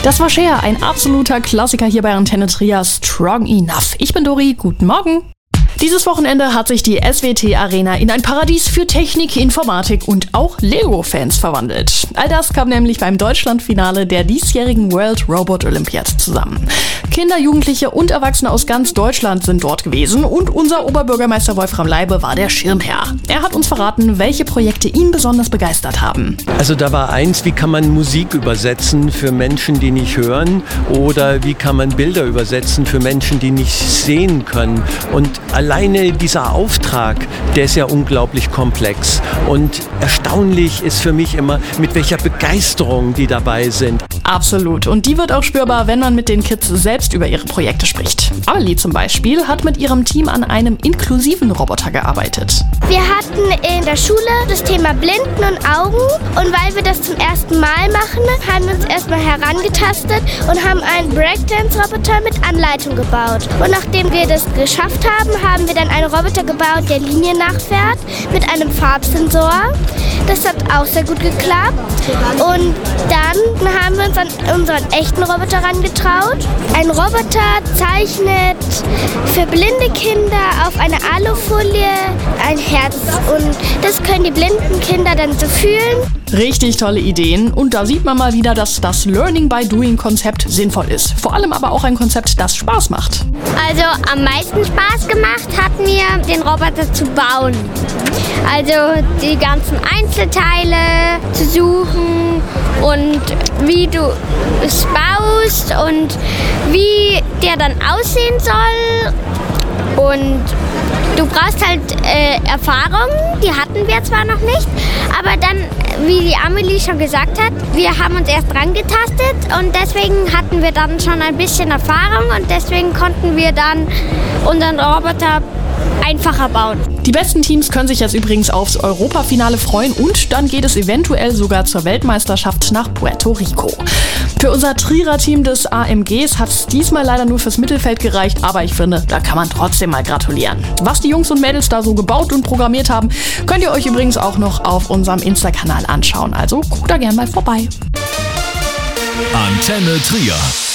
Das war Cher, ein absoluter Klassiker hier bei Antenne Trier, Strong Enough. Ich bin Dori, guten Morgen. Dieses Wochenende hat sich die SWT Arena in ein Paradies für Technik, Informatik und auch Lego-Fans verwandelt. All das kam nämlich beim Deutschlandfinale der diesjährigen World Robot Olympiad zusammen. Kinder, Jugendliche und Erwachsene aus ganz Deutschland sind dort gewesen und unser Oberbürgermeister Wolfram Leibe war der Schirmherr. Er hat uns verraten, welche Projekte ihn besonders begeistert haben. Also da war eins, wie kann man Musik übersetzen für Menschen, die nicht hören, oder wie kann man Bilder übersetzen für Menschen, die nicht sehen können. Und alleine dieser Auftrag, der ist ja unglaublich komplex. Und erstaunlich ist für mich immer, mit welcher Begeisterung die dabei sind. Absolut. Und die wird auch spürbar, wenn man mit den Kids selbst über ihre Projekte spricht. Amelie zum Beispiel hat mit ihrem Team an einem inklusiven Roboter gearbeitet. Wir hatten in der Schule das Thema Blinden und Augen. Und weil wir das zum ersten Mal machen, haben wir uns erstmal herangetastet und haben einen Breakdance-Roboter mit Anleitung gebaut. Und nachdem wir das geschafft haben, haben wir dann einen Roboter gebaut, der Linien nachfährt mit einem Farbsensor. Das hat auch sehr gut geklappt. Und dann haben wir uns an unseren echten Roboter herangetraut. Ein Roboter zeichnet für blinde Kinder auf einer Alufolie ein Herz. Und das können die blinden Kinder dann so fühlen. Richtig tolle Ideen. Und da sieht man mal wieder, dass das Learning-by-Doing-Konzept sinnvoll ist. Vor allem aber auch ein Konzept, das Spaß macht. Also am meisten Spaß gemacht hat mir, den Roboter zu bauen. Also die ganzen Einzelteile zu suchen und wie du es baust und wie der dann aussehen soll. Und du brauchst halt Erfahrung, die hatten wir zwar noch nicht, aber dann, wie die Amelie schon gesagt hat, wir haben uns erst dran getastet und deswegen hatten wir dann schon ein bisschen Erfahrung und deswegen konnten wir dann unseren Roboter einfacher bauen. Die besten Teams können sich jetzt übrigens aufs Europafinale freuen und dann geht es eventuell sogar zur Weltmeisterschaft nach Puerto Rico. Für unser Trierer Team des AMGs hat es diesmal leider nur fürs Mittelfeld gereicht, aber ich finde, da kann man trotzdem mal gratulieren. Was die Jungs und Mädels da so gebaut und programmiert haben, könnt ihr euch übrigens auch noch auf unserem Insta-Kanal anschauen. Also guckt da gerne mal vorbei. Antenne Trier.